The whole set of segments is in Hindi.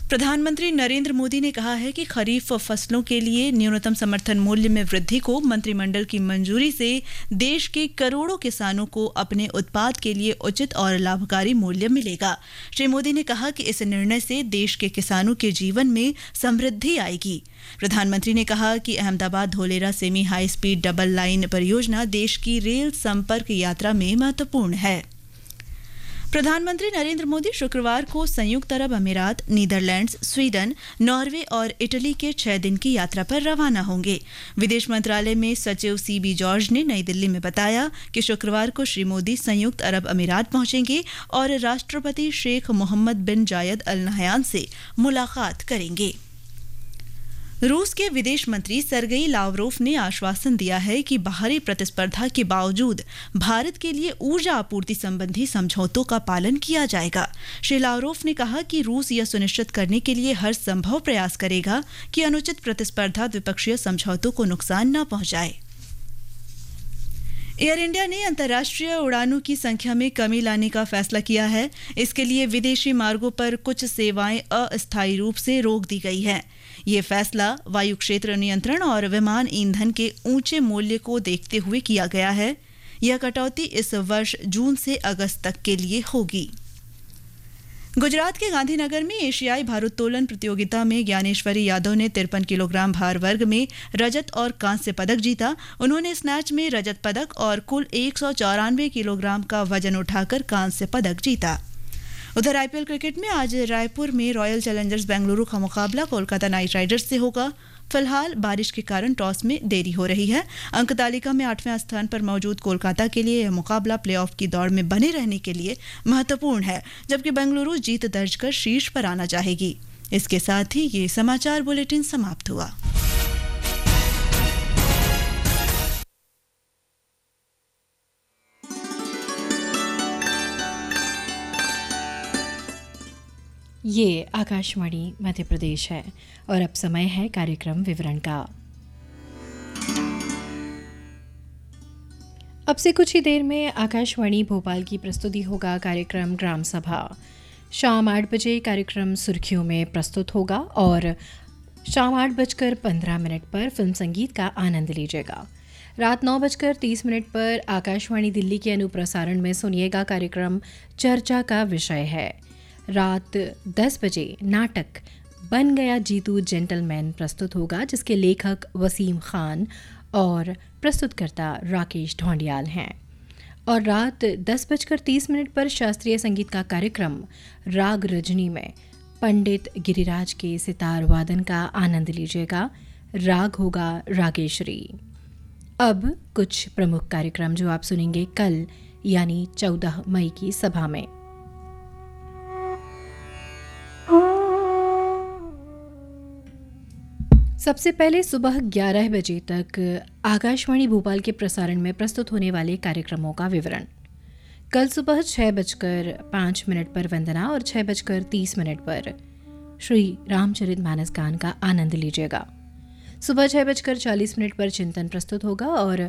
प्रधानमंत्री नरेंद्र मोदी ने कहा है कि खरीफ फसलों के लिए न्यूनतम समर्थन मूल्य में वृद्धि को मंत्रिमंडल की मंजूरी से देश के करोड़ों किसानों को अपने उत्पाद के लिए उचित और लाभकारी मूल्य मिलेगा। श्री मोदी ने कहा कि इस निर्णय से देश के किसानों के जीवन में समृद्धि आएगी। प्रधानमंत्री ने कहा कि Ahmedabad Dholera semi high speed double line परियोजना देश की रेल संपर्क यात्रा में महत्वपूर्ण है। प्रधानमंत्री नरेंद्र मोदी शुक्रवार को संयुक्त अरब अमीरात, नीदरलैंड्स, स्वीडन, नॉर्वे और इटली के 6 दिन की यात्रा पर रवाना होंगे। विदेश मंत्रालय में सचिव सीबी जॉर्ज ने नई दिल्ली में बताया कि शुक्रवार को श्री मोदी संयुक्त अरब अमीरात पहुंचेंगे और राष्ट्रपति शेख मोहम्मद बिन जायद अल नहयान से मुलाकात करेंगे। रूस के विदेश मंत्री सर्गेई लावरोफ ने आश्वासन दिया है कि बाहरी प्रतिस्पर्धा के बावजूद भारत के लिए ऊर्जा आपूर्ति संबंधी समझौतों का पालन किया जाएगा। श्री लावरोफ ने कहा कि रूस यह सुनिश्चित करने के लिए हर संभव प्रयास करेगा कि अनुचित प्रतिस्पर्धा द्विपक्षीय समझौतों को नुकसान न पहुंचाए। एयर इंडिया ने अंतर्राष्ट्रीय उड़ानों की संख्या में कमी लाने का फैसला किया है। इसके लिए विदेशी मार्गों पर कुछ सेवाएं अस्थायी रूप से रोक दी गई हैं। ये फैसला वायु क्षेत्र नियंत्रण और विमान ईंधन के ऊंचे मूल्य को देखते हुए किया गया है। यह कटौती इस वर्ष जून से अगस्त तक के लिए होगी। गुजरात के गांधीनगर में एशियाई भारोत्तोलन प्रतियोगिता में ज्ञानेश्वरी यादव ने 53 किलोग्राम भार वर्ग में रजत और कांस्य पदक जीता। उन्होंने स्नैच में रजत पदक और कुल 194 किलोग्राम का वजन उठाकर कांस्य पदक जीता। उधर आईपीएल क्रिकेट में आज रायपुर में रॉयल चैलेंजर्स बेंगलुरु का मुकाबला कोलकाता नाइट राइडर्स से होगा। फिलहाल बारिश के कारण टॉस में देरी हो रही है। अंक तालिका में 8वें स्थान पर मौजूद कोलकाता के लिए यह मुकाबला प्लेऑफ की दौड़ में बने रहने के लिए महत्वपूर्ण है, जबकि बेंगलुरु जीत दर्ज कर शीर्ष पर आना चाहेगी। इसके साथ ही ये समाचार बुलेटिन समाप्त हुआ। ये आकाशवाणी मध्य प्रदेश है और अब समय है कार्यक्रम विवरण का। अब से कुछ ही देर में आकाशवाणी भोपाल की प्रस्तुति होगा कार्यक्रम ग्राम सभा। शाम 8 बजे कार्यक्रम सुर्खियों में प्रस्तुत होगा और शाम 8:15 पर फिल्म संगीत का आनंद लीजिएगा। रात 9:30 पर आकाशवाणी दिल्ली के अनुप्रसारण में सुनिएगा कार्यक्रम चर्चा का विषय है। रात 10 बजे नाटक बन गया जीतू जेंटलमैन प्रस्तुत होगा, जिसके लेखक वसीम खान और प्रस्तुतकर्ता राकेश ढोंडियाल हैं। और रात 10:30 पर शास्त्रीय संगीत का कार्यक्रम राग रजनी में पंडित गिरिराज के सितार वादन का आनंद लीजिएगा। राग होगा रागेश्वरी। अब कुछ प्रमुख कार्यक्रम जो आप सुनेंगे कल यानी 14 मई की सभा में। सबसे पहले सुबह 11 बजे तक आकाशवाणी भोपाल के प्रसारण में प्रस्तुत होने वाले कार्यक्रमों का विवरण। कल सुबह 6:05 पर वंदना और 6:30 पर श्री रामचरितमानस गान का आनंद लीजिएगा। सुबह 6:40 पर चिंतन प्रस्तुत होगा और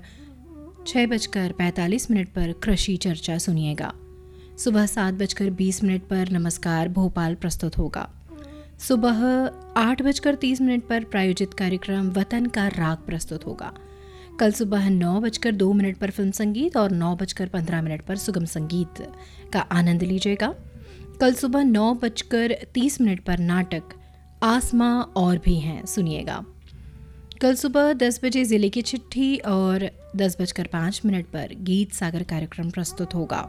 6:45 पर कृषि चर्चा सुनिएगा। सुबह 7:20 पर नमस्कार भोपाल प्रस्तुत होगा। सुबह 8:30 पर प्रायोजित कार्यक्रम वतन का राग प्रस्तुत होगा। कल सुबह 9:02 पर फिल्म संगीत और 9:15 पर सुगम संगीत का आनंद लीजिएगा। कल सुबह 9:30 पर नाटक आसमां और भी हैं सुनिएगा। कल सुबह 10 बजे जिले की चिट्ठी और 10:05 पर गीत सागर कार्यक्रम प्रस्तुत होगा।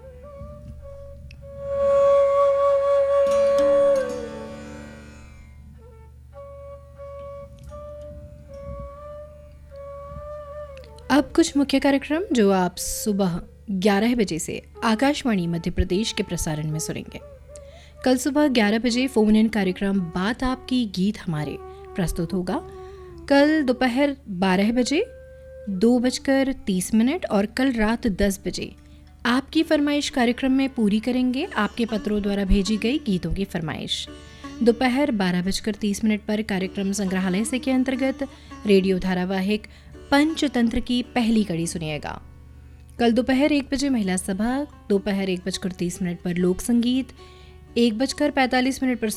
अब कुछ मुख्य कार्यक्रम जो आप सुबह 11 बजे से आकाशवाणी मध्य प्रदेश के प्रसारण में सुनेंगे। कल सुबह 11 बजे फोन इन कार्यक्रम बात आपकी गीत हमारे प्रस्तुत होगा। कल दोपहर 12 बजे 2:30 और कल रात 10 बजे आपकी फरमाइश कार्यक्रम में पूरी करेंगे आपके पत्रों द्वारा भेजी गई गीतों की फरमाइश। दोपहर 12:30 पर कार्यक्रम संग्रहालय से के अंतर्गत रेडियो धारावाहिक पंचतंत्र की पहली कड़ी सुनिएगा। कल दोपहर 1 बजे महिला सभा, दोपहर 1:30 पर लोक संगीत, 1:45 पर